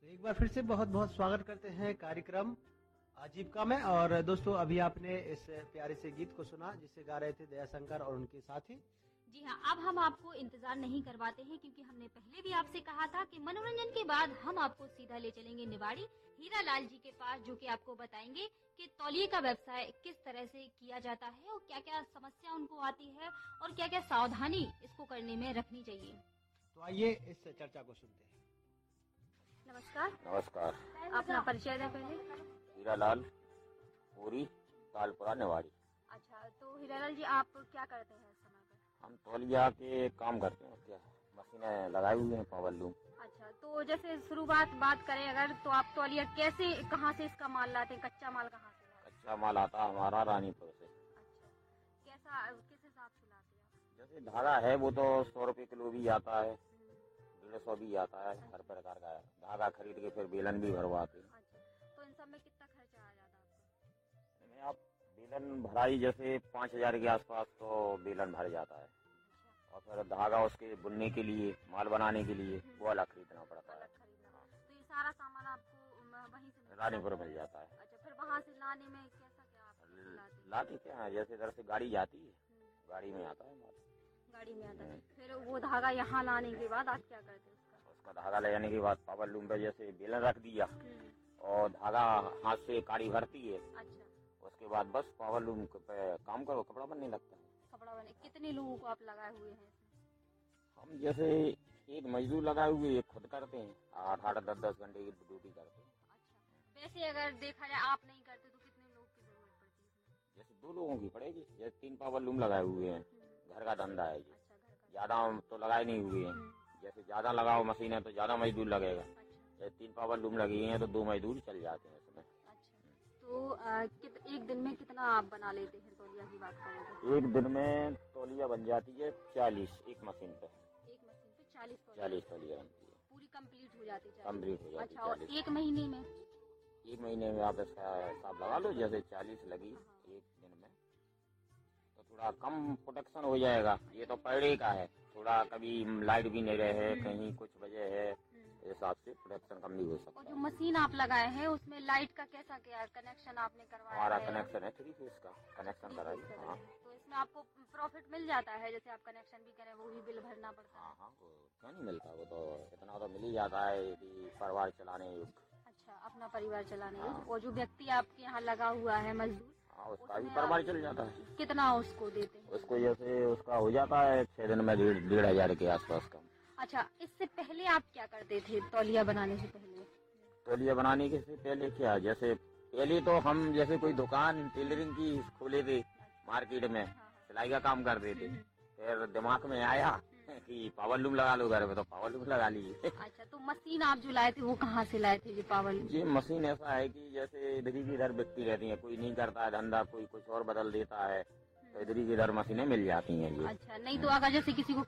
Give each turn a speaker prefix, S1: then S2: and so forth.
S1: एक बार फिर से बहुत बहुत स्वागत करते हैं कार्यक्रम आजीविका में। और दोस्तों, अभी आपने इस प्यारे से गीत को सुना जिसे गा रहे थे दयाशंकर और उनके साथी।
S2: जी हाँ, अब हम आपको इंतजार नहीं करवाते हैं क्योंकि हमने पहले भी आपसे कहा था कि मनोरंजन के बाद हम आपको सीधा ले चलेंगे निवाड़ी हीरा लाल जी के पास, जो कि आपको बताएंगे कि तौलिए का व्यवसाय किस तरह से किया जाता है और क्या क्या समस्या उनको आती है और क्या क्या सावधानी इसको करने में रखनी चाहिए।
S1: तो आइए इस चर्चा को सुनते हैं।
S2: नमस्कार।
S3: नमस्कार।
S2: अपना परिचय दें पहले।
S3: हीरालाल पूरी तालपुरा निवाड़ी।
S2: अच्छा, तो हीरालाल जी आप क्या करते हैं इस समय पर?
S3: हम तौलिया के काम करते हैं, क्या मशीनें लगाई हुई हैं, पावर लूम।
S2: अच्छा, तो जैसे शुरुआत बात करें अगर, तो आप तौलिया कैसे, कहाँ से इसका माल लाते हैं, कच्चा माल कहाँ से लाते हैं?
S3: कच्चा माल आता है हमारा रानीपुर से।
S2: अच्छा, कैसा, किस हिसाब से लाते हैं आप?
S3: जैसे धागा है वो तो 100 रुपए किलो भी आता है, 150 भी आता है, हर प्रकार का है। धागा खरीद के फिर बेलन भी भरवाते हैं।
S2: अच्छा, तो इन सब में कितना खर्चा आ जाता है आपको?
S3: इनमें आप बेलन भराई जैसे 5000 के आसपास तो बेलन भर जाता है, और फिर धागा उसके बुनने के लिए, माल बनाने के लिए वो अलग खरीदना पड़ता है।
S2: अलग खरीदना। तो ये सारा सामान आपको वहीं से मिलता है?
S3: रानीपुर मिल जाता है।
S2: अच्छा, फिर वहाँ से लाने में कैसा क्या आप लाते हैं?
S3: लाते क्या है, जैसे इधर से गाड़ी जाती है, गाड़ी में आता है माल।
S2: गाड़ी में आता है। फिर वो धागा यहाँ लाने के बाद आप क्या करते हैं उसका?
S3: उसका धागा ले जाने के बाद पावर लूम पे जैसे बेलन रख दिया और धागा हाथ से काड़ी भरती है,
S2: अच्छा,
S3: उसके बाद बस पावर लूम पे काम करो, कपड़ा बनने लगता है।
S2: कपड़ा बने। कितने लोगों को आप लगाए हुए हैं?
S3: हम जैसे एक मजदूर लगाए हुए, एक खुद करते हैं, 8-8 10-10 घंटे की ड्यूटी करते हैं।
S2: अच्छा, वैसे अगर देखा जाए आप नहीं करते तो कितने लोग की जरूरत पड़ती है इसमें?
S3: जैसे 2 लोगों की पड़ेगी, जैसे 3 पावर लूम लगाए हुए हैं, घर का धंधा है ये।
S2: अच्छा, घर का।
S3: ज्यादा तो लगाए नहीं हुए हैं, जैसे ज्यादा लगाओ मशीन है तो ज्यादा मजदूर लगेगा।
S2: अच्छा,
S3: जैसे 3 पावर लूम लगी हैं तो 2 मजदूर चल जाते हैं इसमें।
S2: अच्छा, तो एक दिन में कितना आप बना लेते हैं तौलिया की बात करें तो?
S3: एक दिन में तौलिया बन जाती है 40, एक मशीन पे
S2: एक मशीन पे 40
S3: 40 तौलिया बनती है,
S2: पूरी कंप्लीट हो जाती है?
S3: कंप्लीट हो जाती
S2: अच्छा,
S3: है
S2: और
S3: 40।
S2: एक महीने में?
S3: एक महीने में आप इसका हिसाब लगा लो, जैसे 40 लगी एक दिन में तो थोड़ा कम प्रोडक्शन हो जाएगा। ये तो पर डे का है, थोड़ा कभी लाइट भी नहीं रहे, कहीं कुछ वजह है, इस हिसाब से प्रोडक्शन कम भी हो सकता
S2: और
S3: है।
S2: जो मशीन आप लगाए हैं उसमें लाइट का कैसा क्या कनेक्शन आपने करवाया
S3: हमारा
S2: है?
S3: कनेक्शन है 3 फेज का कनेक्शन कराइए। हाँ
S2: तो इसमें आपको प्रॉफिट मिल जाता है? जैसे आप कनेक्शन भी करें वो भी बिल भरना पड़ता है?
S3: हाँ हाँ, वो क्यों नहीं मिलता, वो तो इतना तो मिल ही जाता है कि परिवार चलाने योग्य।
S2: अच्छा, अपना परिवार चलाने
S3: हाँ।
S2: और जो व्यक्ति आपके यहाँ लगा हुआ है मजदूर,
S3: हाँ, उसका भी परिवार चल जाता है।
S2: कितना उसको देते हैं?
S3: उसको जैसे उसका हो जाता है 6 दिन में 1,500 के आसपास का।
S2: अच्छा, इससे पहले आप क्या करते थे तौलिया बनाने से पहले?
S3: तौलिया बनाने के से पहले क्या, जैसे पहले तो हम जैसे कोई दुकान टेलरिंग की खोले थे मार्केट में, सिलाई का काम करते थे। फिर दिमाग में आया कि पावर लूम लगा लो घर में, तो पावर लूम लगा ली।
S2: अच्छा, तो मशीन आप जो लाए थे वो कहाँ से लाए थे, ये पावर?
S3: ये मशीन ऐसा है कि जैसे इधर की इधर बिकती रहती है, कोई नहीं करता है धंधा, कोई कुछ और बदल देता है, तो इधर की इधर मशीनें मिल जाती हैं ये।
S2: अच्छा, नहीं तो अगर जैसे किसी को